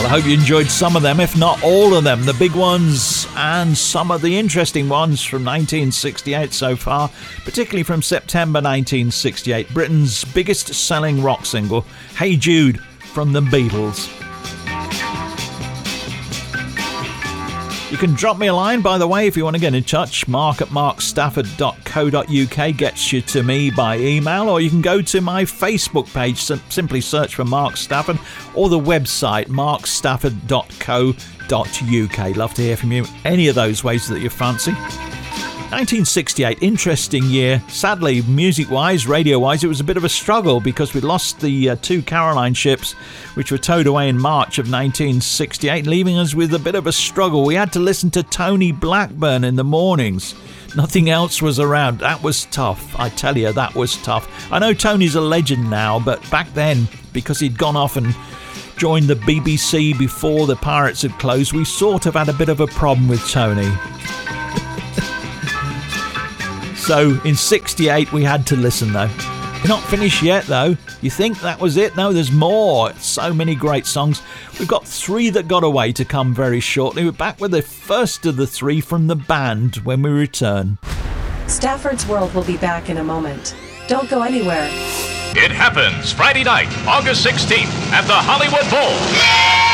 I hope you enjoyed some of them, if not all of them, the big ones and some of the interesting ones from 1968 so far, particularly from September 1968, Britain's biggest selling rock single, Hey Jude from the Beatles. You can drop me a line, by the way, if you want to get in touch. mark@markstafford.co.uk gets you to me by email, or you can go to my Facebook page, simply search for Mark Stafford, or the website markstafford.co.uk. Love to hear from you, any of those ways that you fancy. 1968, interesting year. Sadly, music-wise, radio-wise, it was a bit of a struggle because we lost the two Caroline ships, which were towed away in March of 1968, leaving us with a bit of a struggle. We had to listen to Tony Blackburn in the mornings. Nothing else was around. That was tough. I tell you, that was tough. I know Tony's a legend now, but back then, because he'd gone off and joined the BBC before the Pirates had closed, we sort of had a bit of a problem with Tony. So in 68 we had to listen though. We're not finished yet though. You think that was it? No, there's more. So many great songs. We've got three that got away to come very shortly. We're back with the first of the three from the band when we return. Stafford's World will be back in a moment. Don't go anywhere. It happens Friday night, August 16th at the Hollywood Bowl.